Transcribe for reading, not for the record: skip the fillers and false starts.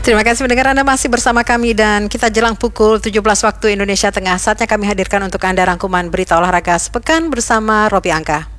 Terima kasih pendengar, Anda masih bersama kami dan kita jelang pukul 17 waktu Indonesia Tengah. Saatnya kami hadirkan untuk Anda rangkuman berita olahraga sepekan bersama Robi Angka.